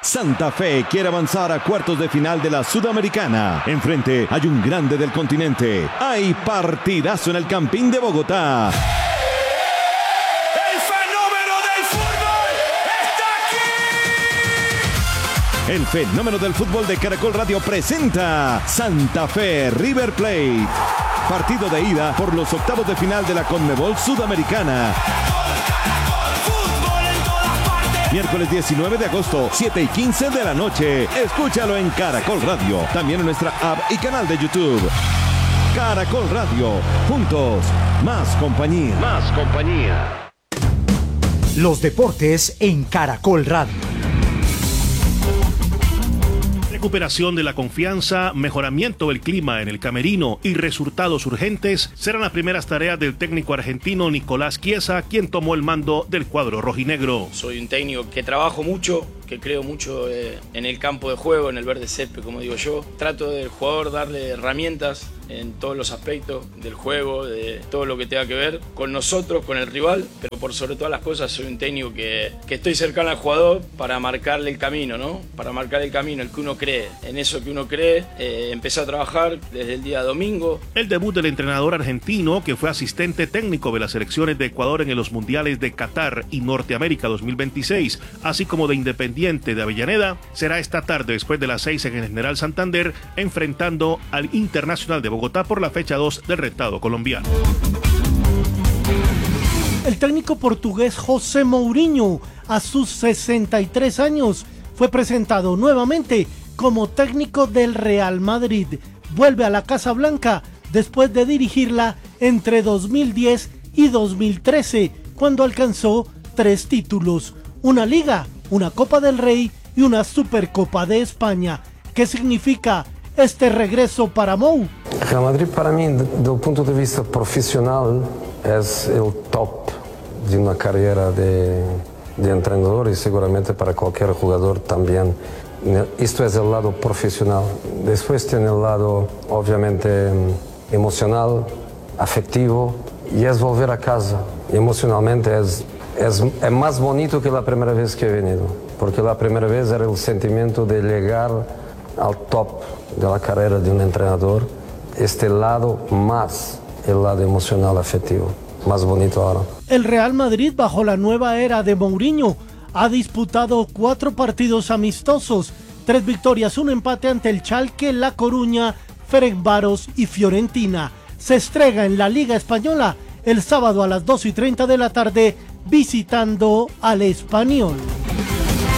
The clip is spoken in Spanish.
Santa Fe quiere avanzar a cuartos de final de la Sudamericana. Enfrente hay un grande del continente. Hay partidazo en el Campín de Bogotá. ¡El fenómeno del fútbol está aquí! El fenómeno del fútbol de Caracol Radio presenta Santa Fe River Plate. Partido de ida por los octavos de final de la Conmebol Sudamericana. Miércoles 19 de agosto, 7:15 de la noche. Escúchalo en Caracol Radio. También en nuestra app y canal de YouTube. Caracol Radio. Juntos. Más compañía. Más compañía. Los deportes en Caracol Radio. Recuperación de la confianza, mejoramiento del clima en el camerino y resultados urgentes serán las primeras tareas del técnico argentino Nicolás Chiesa, quien tomó el mando del cuadro rojinegro. Soy un técnico que trabajo mucho, que creo mucho en el campo de juego, en el verde césped, como digo yo. Trato del jugador darle herramientas en todos los aspectos del juego, de todo lo que tenga que ver con nosotros, con el rival, pero por sobre todas las cosas soy un técnico que estoy cercano al jugador para marcarle el camino, ¿no? Para marcar el camino, el que uno cree. En eso que uno cree, empecé a trabajar desde el día domingo. El debut del entrenador argentino, que fue asistente técnico de las selecciones de Ecuador en los mundiales de Qatar y Norteamérica 2026, así como de Independiente de Avellaneda, será esta tarde después de las 6 en el General Santander, enfrentando al Internacional de Bogotá por la fecha 2 del rentado colombiano. El técnico portugués José Mourinho, a sus 63 años, fue presentado nuevamente como técnico del Real Madrid. Vuelve a la Casa Blanca después de dirigirla entre 2010 y 2013, cuando alcanzó 3 títulos, una Liga, una Copa del Rey y una Supercopa de España. ¿Qué significa este regreso para Mou? Real Madrid para mí, desde el punto de vista profesional, es el top de una carrera de entrenador y seguramente para cualquier jugador también. Esto es el lado profesional. Después tiene el lado, obviamente, emocional, afectivo, y es volver a casa. Emocionalmente es más bonito que la primera vez que he venido, porque la primera vez era el sentimiento de llegar al top de la carrera de un entrenador. Este lado más, el lado emocional, afectivo, más bonito ahora. El Real Madrid, bajo la nueva era de Mourinho, ha disputado 4 partidos amistosos, 3 victorias, 1 empate ante el Schalke, La Coruña, Ferencváros y Fiorentina. Se estrena en la Liga Española el sábado a las 2:30 de la tarde visitando al Español.